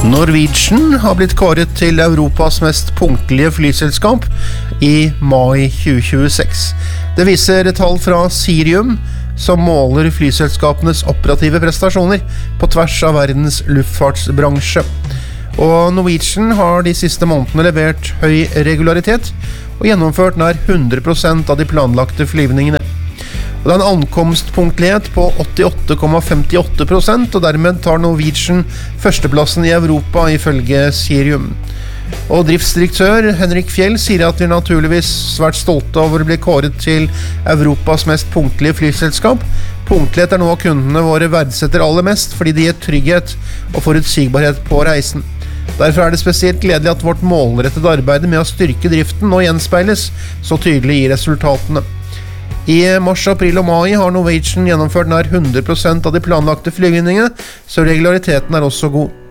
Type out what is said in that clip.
Norwegian har blitt kåret til Europas mest punktlige flyselskap i mai 2026. Det viser tall fra Cirium, som måler flyselskapenes operative prestasjoner på tvers av verdens luftfartsbransje. Og Norwegian har de siste månedene levert høy regularitet og gjennomført nær 100% av de planlagte flyvningene. Og det er en ankomstpunktlighet på 88,58%, og dermed tar Norwegian førsteplassen i Europa ifølge Cirium. Og driftsdirektør Henrik Fjell sier at vi naturligvis svært stolte over å bli kåret til Europas mest punktlige flyselskap. Punktlighet er noe kundene våre verdsetter aller mest, fordi det gir trygghet og forutsigbarhet på reisen. Derfor er det spesielt gledelig at vårt målrettede arbeid med å styrke driften nå gjenspeiles så tydelig i resultatene. I mars, april og mai har Norwegian gjennomført nær 100% av de planlagte flyvningene, så regulariteten er også god.